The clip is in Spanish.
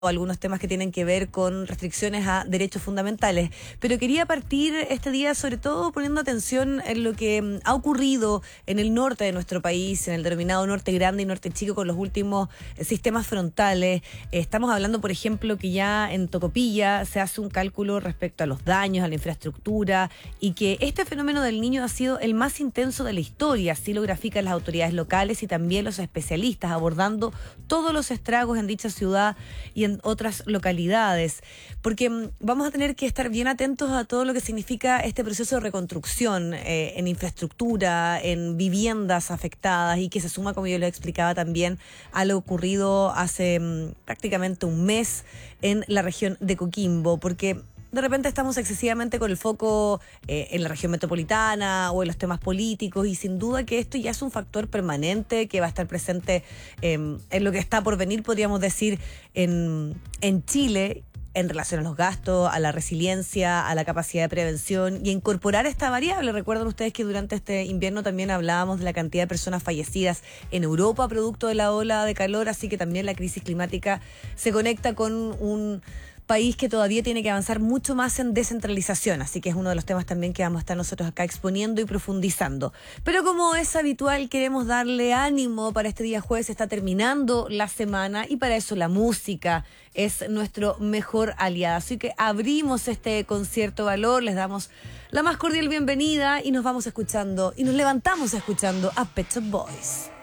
o algunos temas que tienen que ver con restricciones a derechos fundamentales. Pero quería partir este día sobre todo poniendo atención en lo que ha ocurrido en el norte de nuestro país, en el denominado norte grande y norte chico, con los últimos sistemas frontales. Estamos hablando, por ejemplo, que ya en Tocopilla se hace un cálculo respecto a los daños, a la infraestructura, y que este fenómeno del Niño ha sido el más intenso de la historia, así lo grafican las autoridades locales y también los especialistas, abordando todos los estragos en dicha ciudad y en otras localidades, porque vamos a tener que estar bien atentos a todo lo que significa este proceso de reconstrucción en infraestructura, en viviendas afectadas, y que se suma, como yo le explicaba también, a lo ocurrido hace prácticamente un mes en la región de Coquimbo, porque de repente estamos excesivamente con el foco en la región metropolitana o en los temas políticos, y sin duda que esto ya es un factor permanente que va a estar presente en lo que está por venir, podríamos decir, en Chile, en relación a los gastos, a la resiliencia, a la capacidad de prevención y a incorporar esta variable. Recuerdan ustedes que durante este invierno también hablábamos de la cantidad de personas fallecidas en Europa producto de la ola de calor, así que también la crisis climática se conecta con un país que todavía tiene que avanzar mucho más en descentralización, así que es uno de los temas también que vamos a estar nosotros acá exponiendo y profundizando. Pero como es habitual, queremos darle ánimo para este día jueves. Está terminando la semana y para eso la música es nuestro mejor aliado, así que abrimos este concierto Valor, les damos la más cordial bienvenida y nos vamos escuchando y nos levantamos escuchando a Pet Shop Boys.